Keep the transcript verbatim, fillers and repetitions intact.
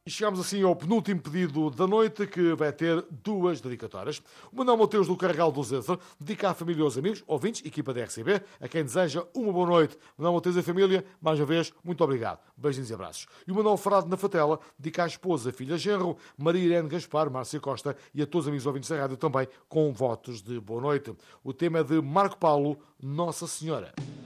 E chegamos assim ao penúltimo pedido da noite, que vai ter duas dedicatórias. O Manuel Mateus do Carregal do Zezer dedica à família e aos amigos, ouvintes, equipa da R C B, a quem deseja uma boa noite. Manuel Mateus e a família, mais uma vez, muito obrigado. Beijinhos e abraços. E o Manuel Frado na Fatela dedica à esposa, filha genro, Maria Irene Gaspar, Márcia Costa e a todos os amigos ouvintes da rádio também com votos de boa noite. O tema é de Marco Paulo, Nossa Senhora.